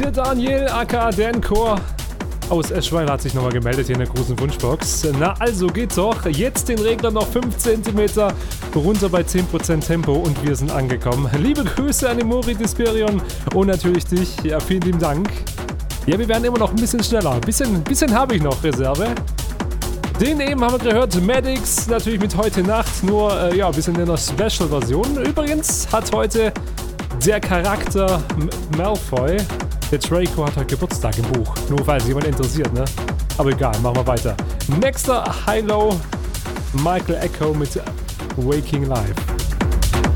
Der Daniel aka Dancor aus Eschweiler hat sich nochmal gemeldet hier in der großen Wunschbox. Na also geht doch. Jetzt den Regler noch 5 cm runter bei 10% Tempo und wir sind angekommen. Liebe Grüße an den Mori Disperion und natürlich dich. Ja, vielen lieben Dank. Ja, wir werden immer noch ein bisschen schneller. Ein bisschen habe ich noch Reserve. Den eben haben wir gehört, Maddox, natürlich mit heute Nacht, nur ein bisschen in einer Special-Version. Übrigens hat heute der Charakter Malfoy, der Draco, hat heute Geburtstag im Buch. Nur falls jemand interessiert, ne? Aber egal, machen wir weiter. Nächster High-Low, Michael Echo mit Waking Life.